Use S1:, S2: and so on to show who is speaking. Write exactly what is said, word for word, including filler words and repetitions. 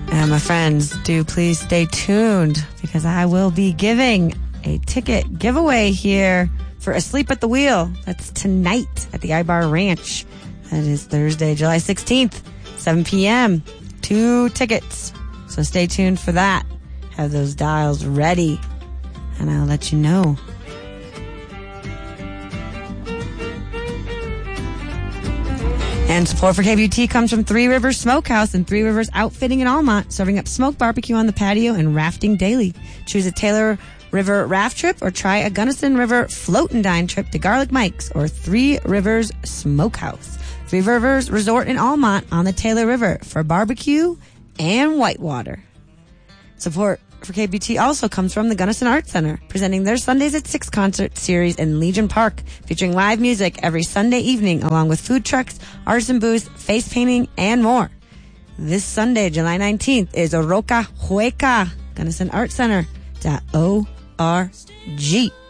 S1: And my friends, do please stay tuned because I will be giving a ticket giveaway here for Asleep at the Wheel. That's tonight at the Ibar Ranch. That is Thursday, July sixteenth, seven p.m. Two tickets. So stay tuned for that. Have those dials ready, and I'll let you know. And support for K B U T comes from Three Rivers Smokehouse and Three Rivers Outfitting in Almont, serving up smoked barbecue on the patio and rafting daily. Choose a Taylor River raft trip or try a Gunnison River float and dine trip to Garlic Mike's or Three Rivers Smokehouse. Three Rivers Resort in Almont on the Taylor River for barbecue and whitewater. Support for K B T also comes from the Gunnison Arts Center, presenting their Sundays at six concert series in Legion Park, featuring live music every Sunday evening, along with food trucks, artisan booths, face painting, and more. This Sunday, July nineteenth, is Roca Hueca, Gunnison Arts Center dot O R G.